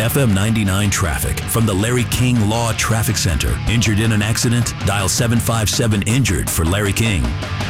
FM 99 traffic from the Larry King Law Traffic Center. Injured in an accident? Dial 757-INJURED for Larry King.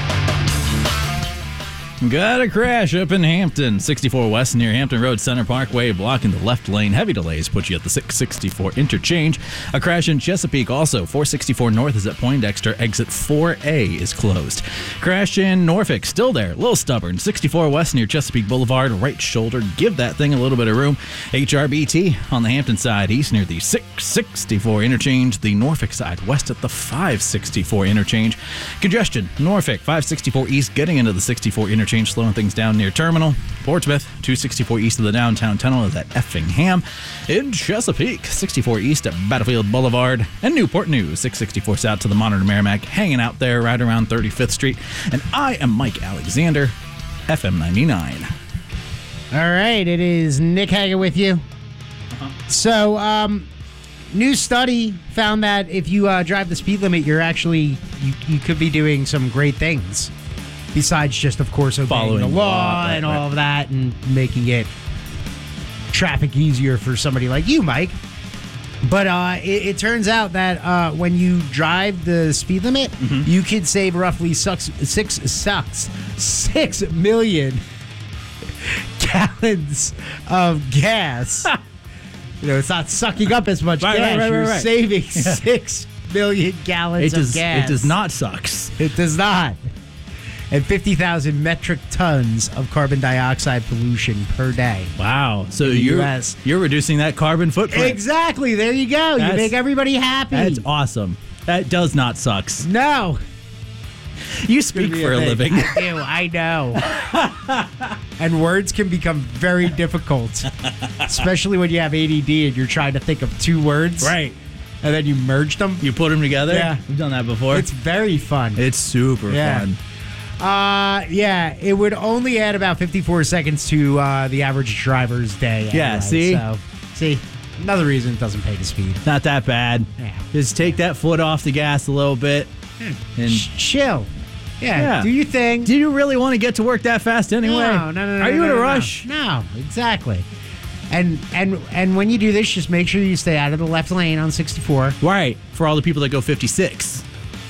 Got a crash up in Hampton. 64 West near Hampton Road Center Parkway, blocking the left lane. Heavy delays put you at the 664 interchange. A crash in Chesapeake also. 464 North is at Poindexter. Exit 4A is closed. Crash in Norfolk, still there. A little stubborn. 64 West near Chesapeake Boulevard, right shoulder. Give that thing a little bit of room. HRBT on the Hampton side, east near the 664 interchange. The Norfolk side, west at the 564 interchange. Congestion, Norfolk, 564 east, getting into the 64 interchange. Slowing things down near Terminal. Portsmouth, 264 east of the downtown tunnel is at Effingham. In Chesapeake, 64 east at Battlefield Boulevard. And Newport News, 664 south to the Monitor Merrimack, hanging out there right around 35th Street. And I am Mike Alexander, FM 99. All right, it is Nick Hager with you. So, new study found that if you drive the speed limit, you're actually, you could be doing some great things. Besides just, of course, obeying the law and all of that and making it traffic easier for somebody like you, Mike. But it turns out that when you drive the speed limit, you could save roughly 6 million gallons of gas. It's not sucking up as much gas. You're saving 6 million gallons of gas. It does not sucks. It does not. And 50,000 metric tons of carbon dioxide pollution per day. Wow. So you're reducing that carbon footprint. Exactly. There you go. You make everybody happy. That's awesome. That does not sucks. No. You speak for a living. I know. And words can become very difficult, especially when you have ADD and you're trying to think of two words. Right. And then you merge them. You put them together? Yeah. We've done that before. It's very fun. It's super fun. It would only add about 54 seconds to the average driver's day. Yeah, anyway. See, another reason it doesn't pay to speed. Not that bad. Yeah. Just take that foot off the gas a little bit. And chill. Yeah, do your thing. Do you really want to get to work that fast anyway? No. Are you in a rush? No, exactly. And when you do this, just make sure you stay out of the left lane on 64. Right, for all the people that go 56.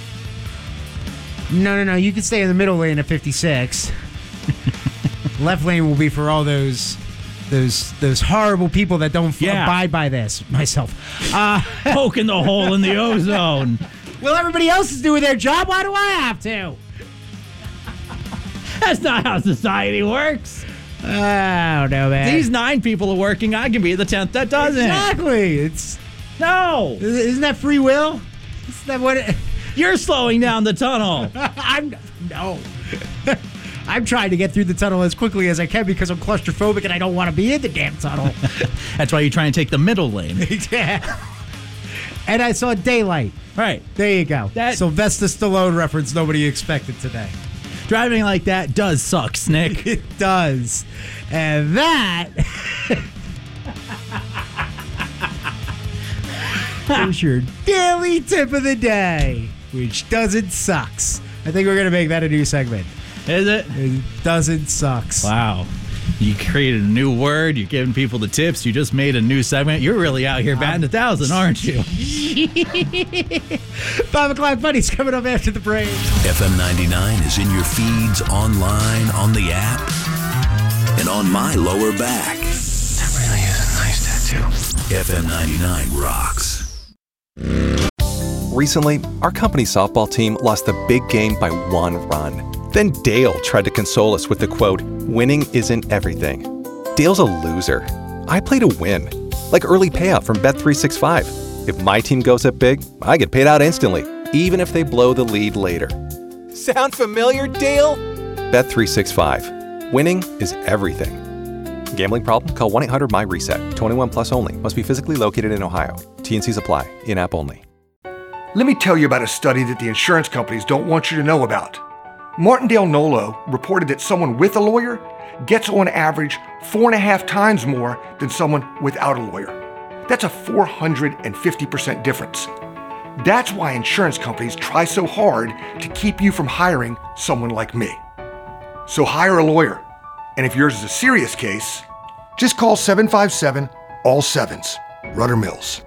No. You can stay in the middle lane at 56. Left lane will be for all those horrible people that don't abide by this. Myself. Poking the hole in the ozone. Well, everybody else is doing their job. Why do I have to? That's not how society works. I don't know, man. These 9 people are working. I can be the 10th that doesn't. Exactly. No. Isn't that free will? Isn't that what You're slowing down the tunnel. No. I'm trying to get through the tunnel as quickly as I can because I'm claustrophobic and I don't want to be in the damn tunnel. That's why you're trying to take the middle lane. Yeah. And I saw daylight. Right. There you go. Sylvester Stallone reference nobody expected today. Driving like that does suck, Nick. It does. And that is your daily tip of the day, which doesn't sucks. I think we're going to make that a new segment. Is it? It doesn't sucks. Wow. You created a new word. You're giving people the tips. You just made a new segment. You're really out here batting 1,000, aren't you? 5 o'clock buddies coming up after the break. FM 99 is in your feeds, online, on the app, and on my lower back. That really is a nice tattoo. FM 99 rocks. Recently, our company softball team lost the big game by 1 run. Then Dale tried to console us with the quote, "Winning isn't everything." Dale's a loser. I play to win. Like early payout from Bet365. If my team goes up big, I get paid out instantly, even if they blow the lead later. Sound familiar, Dale? Bet365. Winning is everything. Gambling problem? Call 1-800-MY-RESET. 21 plus only. Must be physically located in Ohio. T&Cs apply. In-app only. Let me tell you about a study that the insurance companies don't want you to know about. Martindale Nolo reported that someone with a lawyer gets on average 4.5 times more than someone without a lawyer. That's a 450% difference. That's why insurance companies try so hard to keep you from hiring someone like me. So hire a lawyer. And if yours is a serious case, just call All sevens. Rudder Mills.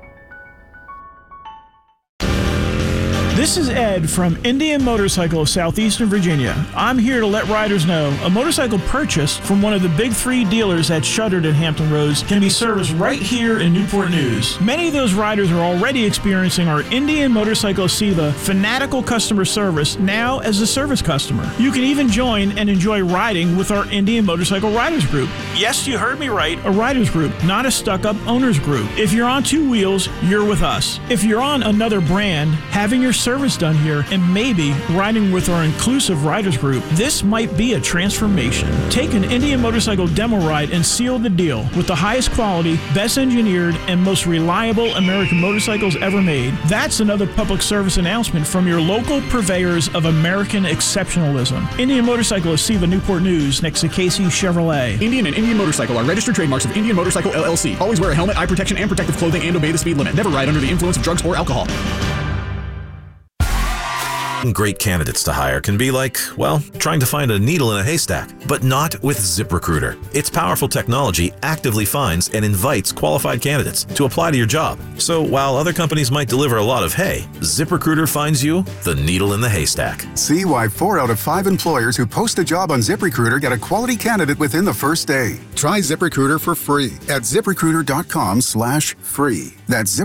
This is Ed from Indian Motorcycle of Southeastern Virginia. I'm here to let riders know a motorcycle purchased from one of the big three dealers at Shuttered and Hampton Roads can be serviced right here in Newport News. Many of those riders are already experiencing our Indian Motorcycle SEVA fanatical customer service now as a service customer. You can even join and enjoy riding with our Indian Motorcycle Riders Group. Yes, you heard me right, a riders group, not a stuck-up owners group. If you're on two wheels, you're with us. If you're on another brand, having your service done here and maybe riding with our inclusive riders group, this might be a transformation. Take an Indian Motorcycle demo ride and seal the deal with the highest quality, best engineered, and most reliable American motorcycles ever made. That's another public service announcement from your local purveyors of American exceptionalism. Indian Motorcycle is SEVA Newport News next to Casey Chevrolet. Indian and Indian Motorcycle are registered trademarks of Indian Motorcycle LLC. Always wear a helmet, eye protection, and protective clothing, and obey the speed limit. Never ride under the influence of drugs or alcohol. Great candidates to hire can be like, well, trying to find a needle in a haystack, but not with ZipRecruiter. Its powerful technology actively finds and invites qualified candidates to apply to your job. So while other companies might deliver a lot of hay, ZipRecruiter finds you the needle in the haystack. See why 4 out of 5 employers who post a job on ZipRecruiter get a quality candidate within the first day. Try ZipRecruiter for free at ZipRecruiter.com/free. That's